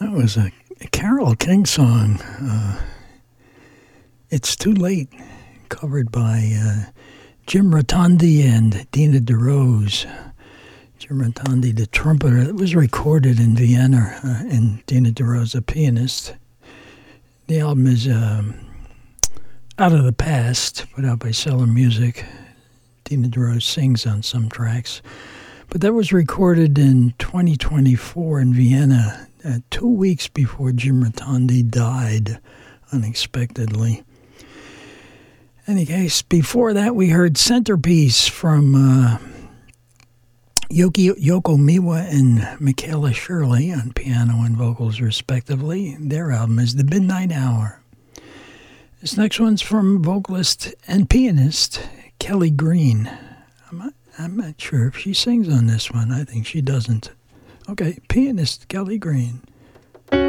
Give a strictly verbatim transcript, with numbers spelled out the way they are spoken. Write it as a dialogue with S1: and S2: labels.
S1: That was a, a Carole King song. Uh, It's Too Late, covered by uh, Jim Rotondi and Dina DeRose. Jim Rotondi, the trumpeter. It was recorded in Vienna, uh, and Dina DeRose, a pianist. The album is um, Out of the Past, put out by Cellar Music. Dina DeRose sings on some tracks. But that was recorded in twenty twenty-four in Vienna, uh, two weeks before Jim Rotondi died unexpectedly. Any case, before that we heard Centerpiece from uh, Yoki, Yoko Miwa and Michaela Shirley on piano and vocals respectively. Their album is The Midnight Hour. This next one's from vocalist and pianist Kelly Green. I'm not, I'm not sure if she sings on this one. I think she doesn't. Okay, pianist Kelly Green.